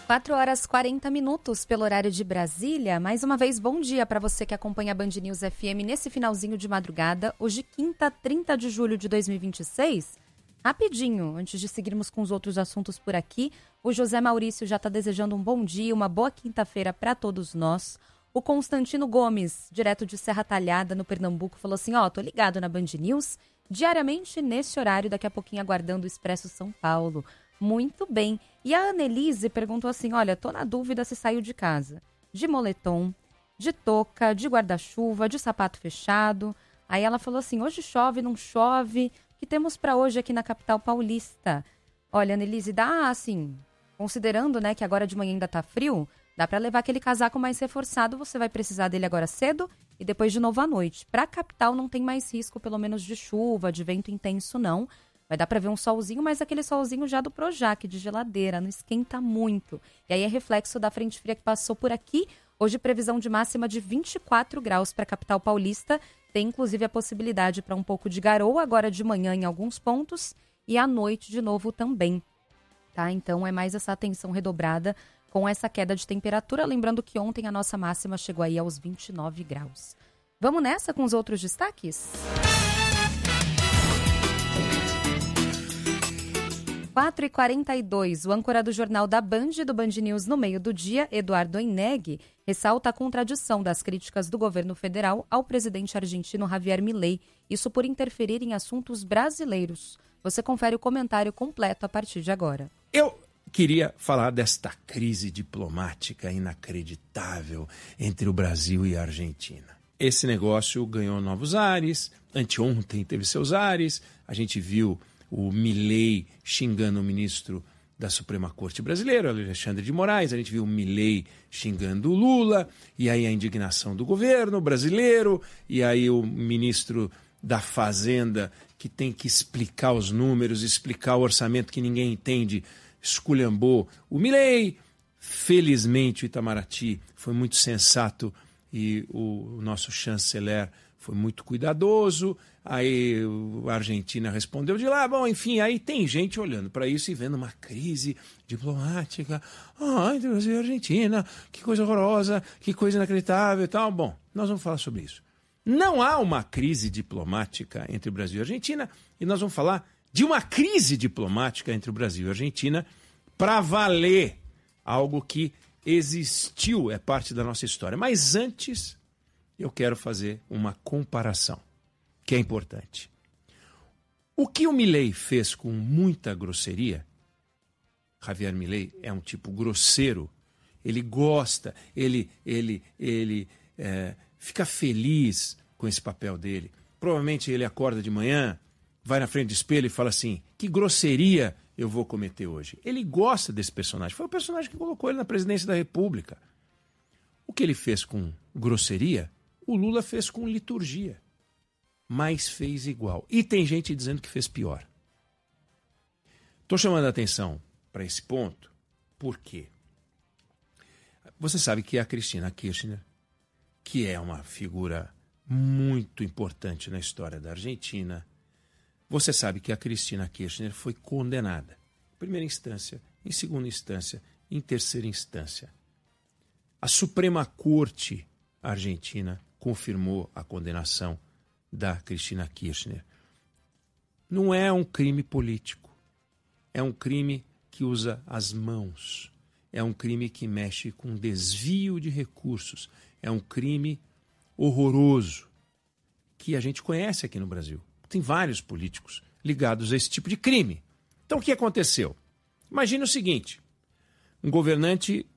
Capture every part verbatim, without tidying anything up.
quatro horas e quarenta minutos pelo horário de Brasília. Mais uma vez, bom dia para você que acompanha a Band News F M nesse finalzinho de madrugada. Hoje, quinta, trinta de julho de dois mil e vinte e seis. Rapidinho, antes de seguirmos com os outros assuntos por aqui, o José Maurício já está desejando um bom dia, uma boa quinta-feira para todos nós. O Constantino Gomes, direto de Serra Talhada, no Pernambuco, falou assim, ó, oh, tô ligado na Band News, diariamente nesse horário, daqui a pouquinho aguardando o Expresso São Paulo. Muito bem. E a Annelise perguntou assim, olha, tô na dúvida se saiu de casa. De moletom, de touca, de guarda-chuva, de sapato fechado. Aí ela falou assim, hoje chove, não chove? O que temos para hoje aqui na capital paulista? Olha, Annelise, dá assim, considerando, né, que agora de manhã ainda tá frio, dá para levar aquele casaco mais reforçado, você vai precisar dele agora cedo e depois de novo à noite. Para a capital não tem mais risco, pelo menos de chuva, de vento intenso, não. Vai dar para ver um solzinho, mas aquele solzinho já do Projac, de geladeira, não esquenta muito. E aí é reflexo da frente fria que passou por aqui. Hoje, previsão de máxima de vinte e quatro graus para a capital paulista. Tem, inclusive, a possibilidade para um pouco de garoa agora de manhã em alguns pontos e à noite de novo também. Tá? Então, é mais essa atenção redobrada com essa queda de temperatura. Lembrando que ontem a nossa máxima chegou aí aos vinte e nove graus. Vamos nessa com os outros destaques? quatro e quarenta e dois, o âncora do Jornal da Band e do Band News no meio do dia, Eduardo Oineg, ressalta a contradição das críticas do governo federal ao presidente argentino Javier Milei, isso por interferir em assuntos brasileiros. Você confere o comentário completo a partir de agora. Eu queria falar desta crise diplomática inacreditável entre o Brasil e a Argentina. Esse negócio ganhou novos ares, anteontem teve seus ares, a gente viu o Milei xingando o ministro da Suprema Corte brasileira, Alexandre de Moraes, a gente viu o Milei xingando o Lula, e aí a indignação do governo brasileiro, e aí o ministro da Fazenda, que tem que explicar os números, explicar o orçamento que ninguém entende, esculhambou o Milei. Felizmente o Itamaraty foi muito sensato e o nosso chanceler foi muito cuidadoso. Aí a Argentina respondeu de lá, bom, enfim, aí tem gente olhando para isso e vendo uma crise diplomática, ah, entre Brasil e Argentina, que coisa horrorosa, que coisa inacreditável e tal. Bom, nós vamos falar sobre isso. Não há uma crise diplomática entre o Brasil e a Argentina, e nós vamos falar de uma crise diplomática entre o Brasil e a Argentina para valer, algo que existiu, é parte da nossa história. Mas antes, eu quero fazer uma comparação, que é importante. O que o Milei fez com muita grosseria, Javier Milei é um tipo grosseiro, ele gosta, ele, ele, ele é, fica feliz com esse papel dele. Provavelmente ele acorda de manhã, vai na frente do espelho e fala assim, que grosseria eu vou cometer hoje. Ele gosta desse personagem, foi o personagem que colocou ele na presidência da República. O que ele fez com grosseria, o Lula fez com liturgia. Mas fez igual. E tem gente dizendo que fez pior. Estou chamando a atenção para esse ponto, por quê? Você sabe que a Cristina Kirchner, que é uma figura muito importante na história da Argentina, você sabe que a Cristina Kirchner foi condenada. Em primeira instância, em segunda instância, em terceira instância. A Suprema Corte Argentina confirmou a condenação da Cristina Kirchner. Não é um crime político. É um crime que usa as mãos. É um crime que mexe com desvio de recursos. É um crime horroroso que a gente conhece aqui no Brasil. Tem vários políticos ligados a esse tipo de crime. Então, o que aconteceu? Imagina o seguinte, um governante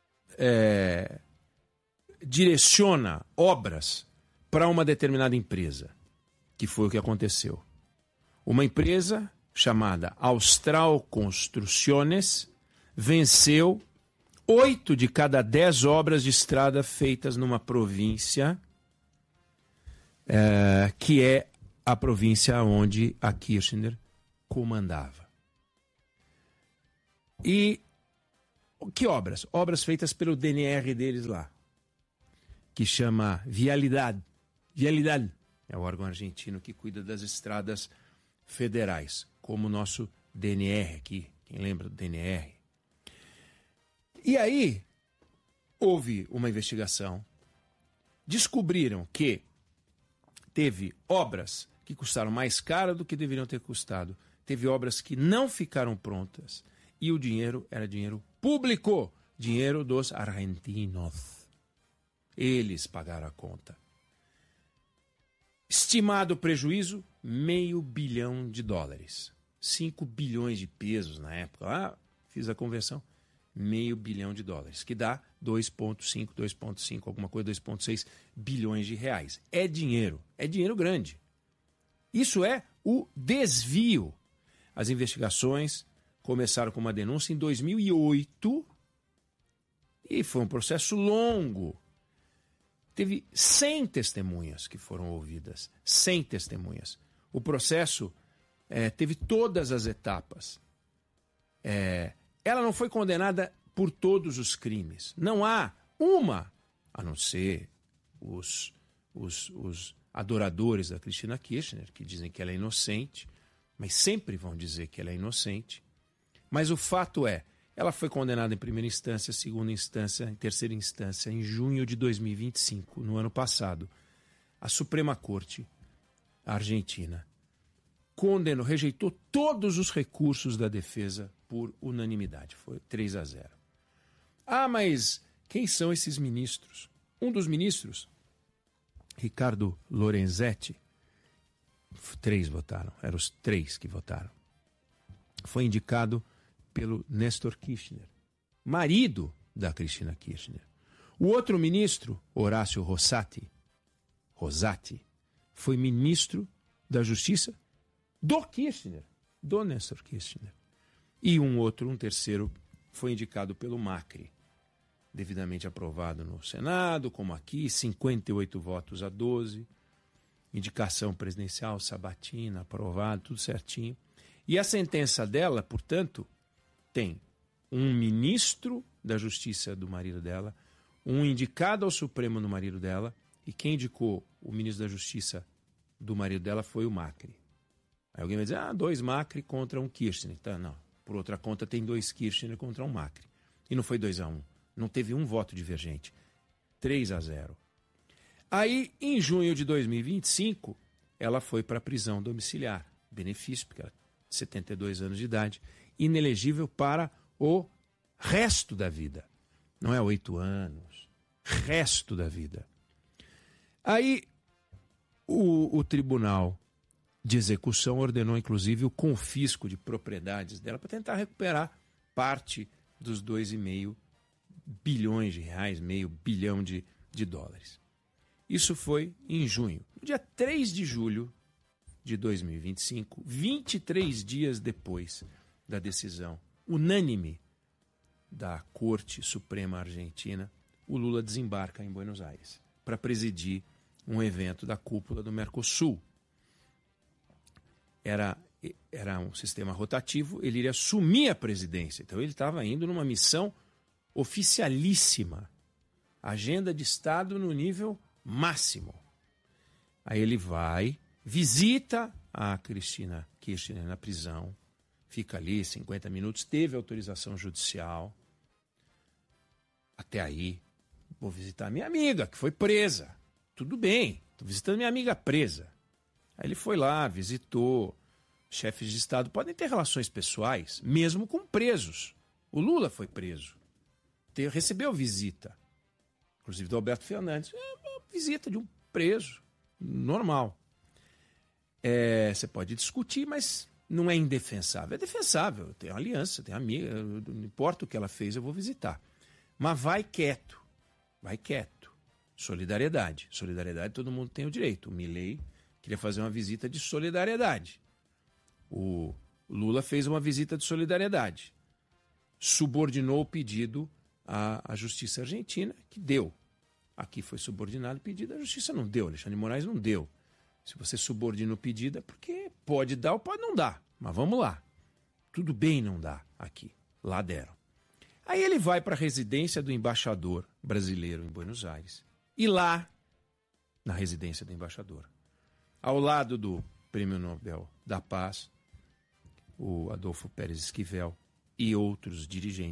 é, direciona obras para uma determinada empresa, que foi o que aconteceu. Uma empresa chamada Austral Construções venceu oito de cada dez obras de estrada feitas numa província é, que é a província onde a Kirchner comandava. E que obras? Obras feitas pelo D N R deles lá, que chama Vialidade. Vialidade é o órgão argentino que cuida das estradas federais, como o nosso D N R aqui. Quem lembra do D N R? E aí, houve uma investigação, descobriram que teve obras que custaram mais caro do que deveriam ter custado, teve obras que não ficaram prontas, e o dinheiro era dinheiro público, dinheiro dos argentinos. Eles pagaram a conta. Estimado prejuízo, meio bilhão de dólares. cinco bilhões de pesos na época. Ah, fiz a conversão. Meio bilhão de dólares, que dá dois vírgula cinco, dois vírgula cinco, alguma coisa, dois vírgula seis bilhões de reais. É dinheiro, é dinheiro grande. Isso é o desvio. As investigações começaram com uma denúncia em dois mil e oito e foi um processo longo. Teve cem testemunhas que foram ouvidas, cem testemunhas. O processo é, teve todas as etapas. É, ela não foi condenada por todos os crimes. Não há uma, a não ser os, os, os adoradores da Cristina Kirchner, que dizem que ela é inocente, mas sempre vão dizer que ela é inocente. Mas o fato é, ela foi condenada em primeira instância, segunda instância, em terceira instância, em junho de dois mil e vinte e cinco, no ano passado. A Suprema Corte Argentina condenou, rejeitou todos os recursos da defesa por unanimidade. Foi três a zero. Ah, mas quem são esses ministros? Um dos ministros, Ricardo Lorenzetti, três votaram, eram os três que votaram. Foi indicado pelo Néstor Kirchner, marido da Cristina Kirchner. O outro ministro, Horácio Rosati, Rosati, foi ministro da Justiça do Kirchner, do Néstor Kirchner. E um outro, um terceiro, foi indicado pelo Macri, devidamente aprovado no Senado, como aqui, cinquenta e oito votos a doze, indicação presidencial, sabatina, aprovado, tudo certinho. E a sentença dela, portanto, tem um ministro da Justiça do marido dela, um indicado ao Supremo no marido dela, e quem indicou o ministro da Justiça do marido dela foi o Macri. Aí alguém vai dizer, ah, dois Macri contra um Kirchner. Tá, não, por outra conta tem dois Kirchner contra um Macri. E não foi dois a um, não teve um voto divergente. três a zero. Aí, em junho de dois mil e vinte e cinco, ela foi para a prisão domiciliar. Benefício, porque ela tinha setenta e dois anos de idade, inelegível para o resto da vida. Não é oito anos, resto da vida. Aí, o, o Tribunal de Execução ordenou, inclusive, o confisco de propriedades dela para tentar recuperar parte dos dois vírgula cinco bilhões de reais, meio bilhão de, de dólares. Isso foi em junho. No dia três de julho de dois mil e vinte e cinco, vinte e três dias depois da decisão unânime da Corte Suprema Argentina, o Lula desembarca em Buenos Aires para presidir um evento da cúpula do Mercosul. Era, era um sistema rotativo, ele iria assumir a presidência. Então ele estava indo numa missão oficialíssima. Agenda de Estado no nível máximo. Aí ele vai, visita a Cristina Kirchner na prisão, fica ali cinquenta minutos, teve autorização judicial. Até aí, vou visitar minha amiga, que foi presa. Tudo bem, estou visitando minha amiga presa. Aí ele foi lá, visitou. Chefes de Estado podem ter relações pessoais, mesmo com presos. O Lula foi preso. Te, recebeu visita, inclusive do Alberto Fernandes. É uma visita de um preso, normal. É, você pode discutir, mas não é indefensável. É defensável, tem aliança, tem amiga, não importa o que ela fez, eu vou visitar. Mas vai quieto, vai quieto. Solidariedade. Solidariedade todo mundo tem o direito. O Milei queria fazer uma visita de solidariedade. O Lula fez uma visita de solidariedade. Subordinou o pedido à, à Justiça Argentina, que deu. Aqui foi subordinado o pedido, a Justiça não deu, Alexandre de Moraes não deu. Se você subordina o pedido é porque pode dar ou pode não dar. Mas vamos lá. Tudo bem não dar aqui. Lá deram. Aí ele vai para a residência do embaixador brasileiro em Buenos Aires. E lá, na residência do embaixador, ao lado do Prêmio Nobel da Paz, o Adolfo Pérez Esquivel e outros dirigentes,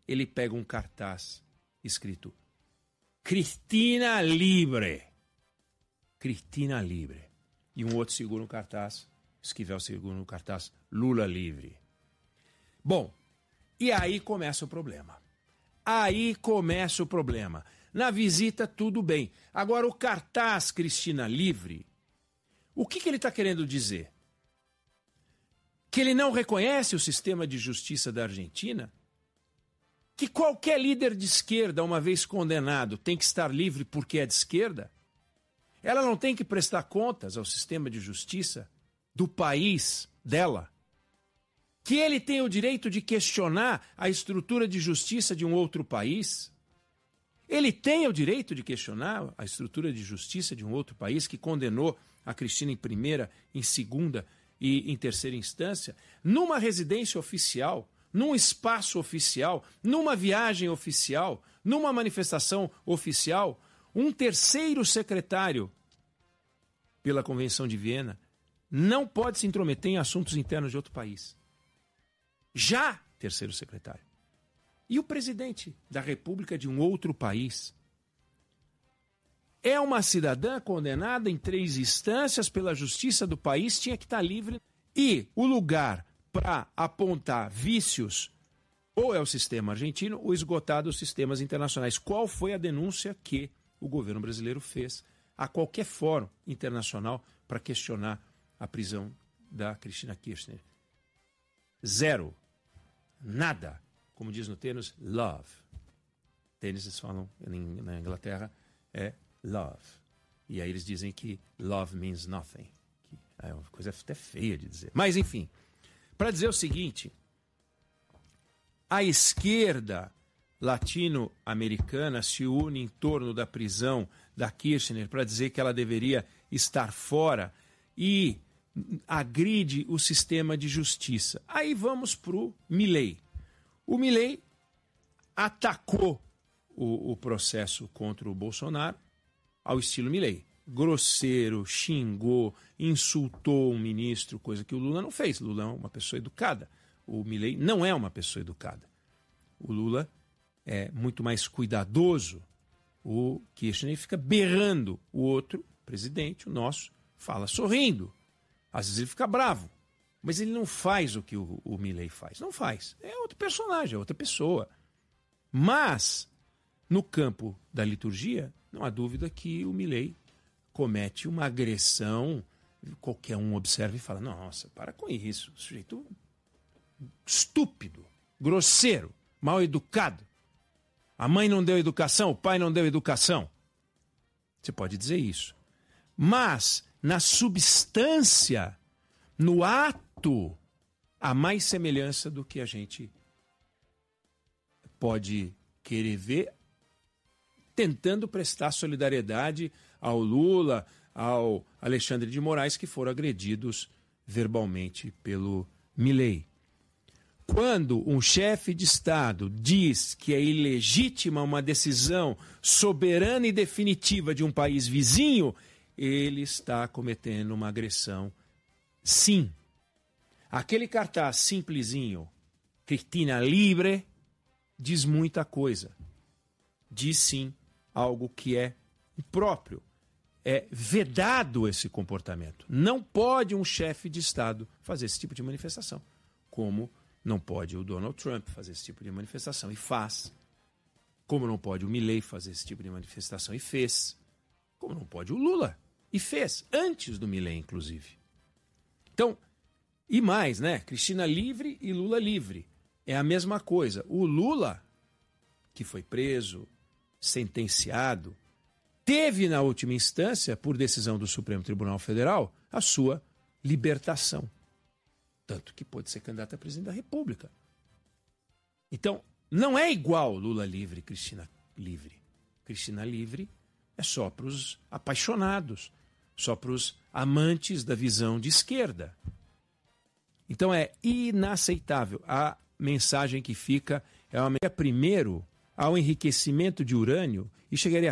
ele pega um cartaz escrito Cristina Livre. Cristina Livre. E um outro segura um cartaz, Esquivel segura um cartaz, Lula Livre. Bom, e aí começa o problema. Aí começa o problema. Na visita, tudo bem. Agora, o cartaz Cristina Livre, o que, que ele está querendo dizer? Que ele não reconhece o sistema de justiça da Argentina? Que qualquer líder de esquerda, uma vez condenado, tem que estar livre porque é de esquerda? Ela não tem que prestar contas ao sistema de justiça do país dela? Que ele tem o direito de questionar a estrutura de justiça de um outro país? Ele tem o direito de questionar a estrutura de justiça de um outro país que condenou a Cristina em primeira, em segunda e em terceira instância, numa residência oficial, num espaço oficial, numa viagem oficial, numa manifestação oficial? Um terceiro secretário, pela Convenção de Viena, não pode se intrometer em assuntos internos de outro país. Já terceiro secretário. E o presidente da República de um outro país é uma cidadã condenada em três instâncias pela justiça do país, tinha que estar livre. E o lugar para apontar vícios ou é o sistema argentino ou esgotar os sistemas internacionais. Qual foi a denúncia que o governo brasileiro fez a qualquer fórum internacional para questionar a prisão da Cristina Kirchner? Zero. Nada. Como diz no tênis, love. Tênis, eles falam em, na Inglaterra, é love. E aí eles dizem que love means nothing. Que é uma coisa até feia de dizer. Mas, enfim, para dizer o seguinte, a esquerda latino-americana se une em torno da prisão da Kirchner para dizer que ela deveria estar fora e agride o sistema de justiça. Aí vamos para o Milei. O Milei atacou o, o processo contra o Bolsonaro ao estilo Milei. Grosseiro, xingou, insultou um ministro, coisa que o Lula não fez. O Lula é uma pessoa educada. O Milei não é uma pessoa educada. O Lula é muito mais cuidadoso. O Kirchner fica berrando. O outro, presidente, o nosso, fala sorrindo. Às vezes ele fica bravo. Mas ele não faz o que o, o Milei faz. Não faz. É outro personagem, é outra pessoa. Mas, no campo da liturgia, não há dúvida que o Milei comete uma agressão. Qualquer um observa e fala, nossa, para com isso. Sujeito estúpido, grosseiro, mal educado. A mãe não deu educação, o pai não deu educação. Você pode dizer isso. Mas, na substância, no ato, há mais semelhança do que a gente pode querer ver, tentando prestar solidariedade ao Lula, ao Alexandre de Moraes, que foram agredidos verbalmente pelo Milei. Quando um chefe de Estado diz que é ilegítima uma decisão soberana e definitiva de um país vizinho, ele está cometendo uma agressão. Sim. Aquele cartaz simplesinho, Cristina Livre, diz muita coisa. Diz sim algo que é impróprio. É vedado esse comportamento. Não pode um chefe de Estado fazer esse tipo de manifestação. Como não pode o Donald Trump fazer esse tipo de manifestação e faz. Como não pode o Milei fazer esse tipo de manifestação e fez. Como não pode o Lula e fez, antes do Milei, inclusive. Então, e mais, né? Cristina livre e Lula livre. É a mesma coisa. O Lula, que foi preso, sentenciado, teve na última instância, por decisão do Supremo Tribunal Federal, a sua libertação. Tanto que pôde ser candidato a presidente da República. Então, não é igual Lula livre e Cristina livre. Cristina livre é só para os apaixonados, só para os amantes da visão de esquerda. Então é inaceitável. A mensagem que fica é uma primeiro ao enriquecimento de urânio e chegaria